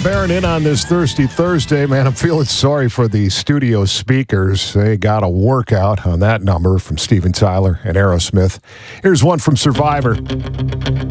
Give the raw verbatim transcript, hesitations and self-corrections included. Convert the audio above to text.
bearing in on this Thirsty Thursday, man. I'm feeling sorry for the studio speakers. They got a workout on that number from Steven Tyler and Aerosmith. Here's one from Survivor.